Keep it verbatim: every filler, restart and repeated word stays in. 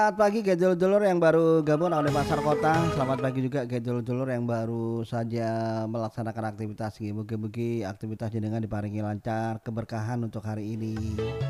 Selamat pagi get dulur-dulur yang baru gabung oleh Pasar Kota. Selamat pagi juga get dulur-dulur yang baru saja melaksanakan aktivitas. Mugi-mugi aktivitas jenengan diparingi lancar, keberkahan untuk hari ini.